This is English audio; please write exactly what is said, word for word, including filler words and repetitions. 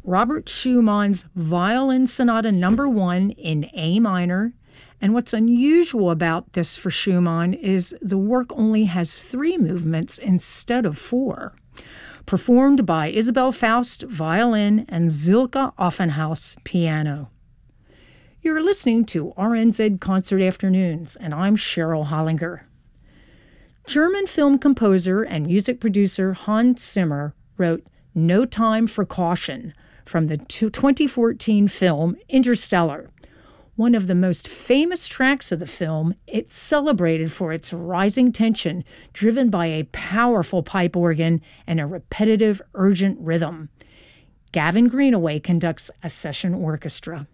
Robert Schumann's Violin Sonata Number One in A minor. And what's unusual about this for Schumann is the work only has three movements instead of four. Performed by Isabel Faust, violin, and Silke Offenhaus, piano. You're listening to R N Z Concert Afternoons, and I'm Cheryl Hollinger. German film composer and music producer Hans Zimmer wrote No Time for Caution from the twenty fourteen film Interstellar. One of the most famous tracks of the film, it's celebrated for its rising tension driven by a powerful pipe organ and a repetitive, urgent rhythm. Gavin Greenaway conducts a session orchestra.